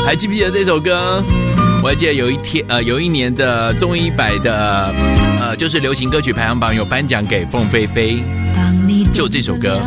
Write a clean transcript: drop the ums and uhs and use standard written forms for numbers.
还记不记得这首歌？我还记得有一年的综艺版的就是流行歌曲排行榜有颁奖给凤飞飞，就这首歌。